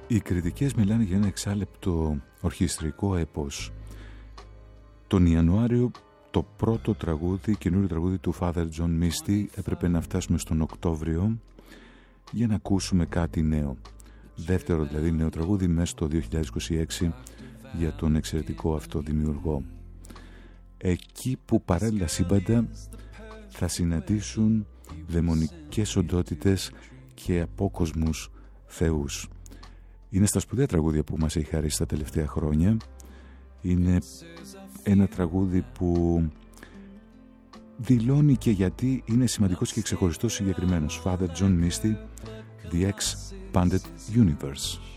Οι κριτικές μιλάνε για ένα εξάλεπτο ορχιστρικό έπος. Τον Ιανουάριο το πρώτο τραγούδι, καινούριο τραγούδι του Father John Misty, έπρεπε να φτάσουμε στον Οκτώβριο για να ακούσουμε κάτι νέο. Δεύτερο δηλαδή νέο τραγούδι μέσα στο 2026 για τον εξαιρετικό αυτό δημιουργό. Εκεί που παράλληλα σύμπαντα θα συναντήσουν δαιμονικές οντότητες και απόκοσμους θεούς. Είναι στα σπουδαία τραγούδια που μας έχει χαρίσει τα τελευταία χρόνια. Είναι ένα τραγούδι που δηλώνει και γιατί είναι σημαντικός και ξεχωριστός συγκεκριμένος. Father John Misty, The Expanded Universe.